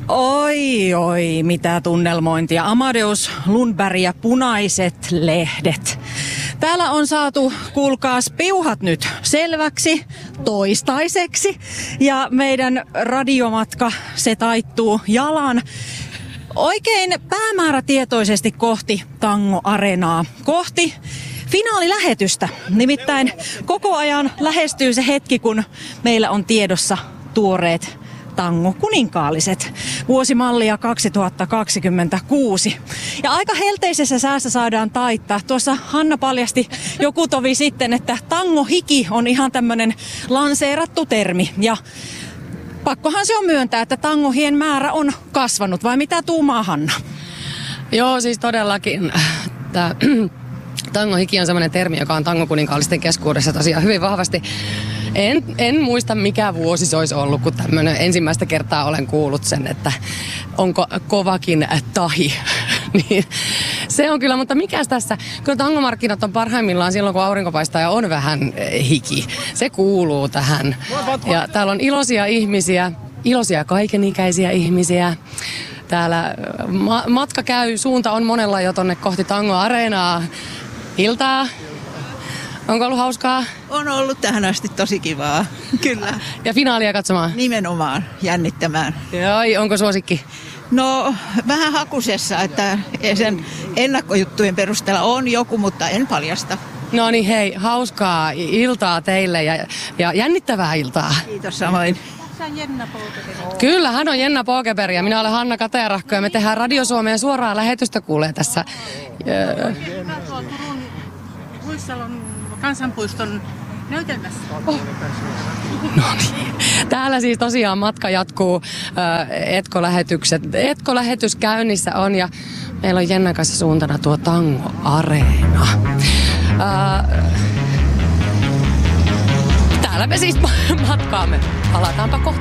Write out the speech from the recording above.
Oi, mitä tunnelmointia. Amadeus Lundberg ja Punaiset lehdet. Täällä on saatu, kuulkaas, piuhat nyt selväksi toistaiseksi. Ja meidän radiomatka, se taittuu jalan oikein päämäärätietoisesti kohti Tango-areenaa. Kohti finaalilähetystä. Nimittäin koko ajan lähestyy se hetki, kun meillä on tiedossa tuoreet tango-kuninkaalliset. Vuosimallia 2026. Ja aika helteisessä säässä saadaan taittaa. Tuossa Hanna paljasti joku tovi sitten, että tango-hiki on ihan tämmöinen lanseerattu termi. Ja pakkohan se on myöntää, että tangohien määrä on kasvanut. Vai mitä tuumaa, Hanna? Joo, siis todellakin. Tango-hiki on semmoinen termi, joka on tango-kuninkaallisten keskuudessa tosiaan hyvin vahvasti. En muista mikä vuosi se olisi ollut, kun tämmöinen ensimmäistä kertaa olen kuullut sen, että onko kovakin tahi. Niin, se on kyllä, mutta mikäs tässä? Kyllä tangomarkkinat on parhaimmillaan silloin, kun aurinko paistaa ja on vähän hiki. Se kuuluu tähän. Ja täällä on iloisia ihmisiä, iloisia kaikenikäisiä ihmisiä. Täällä matka käy, suunta on monella jo tonne kohti Tango-areenaa. Iltaa. Onko ollut hauskaa? On ollut tähän asti tosi kivaa, kyllä. Ja finaalia katsomaan? Nimenomaan jännittämään. Joo, onko suosikki? No vähän hakusessa, että sen ennakkojuttujen perusteella on joku, mutta en paljasta. No niin, hei, hauskaa iltaa teille ja jännittävää iltaa. Kiitos samoin. Kyllä, hän on Jenna Pågeberg ja minä olen Hanna Katerahko ja me tehdään Radio Suomeen suoraa lähetystä kuulee tässä. Huissalon kansanpuiston näytelmässä. Oh. No niin. Täällä siis tosiaan matka jatkuu. Etko-lähetys käynnissä on ja meillä on Jennan kanssa suuntana tuo Tango-areena. Täällä me siis matkaamme. Palataanpa kohta.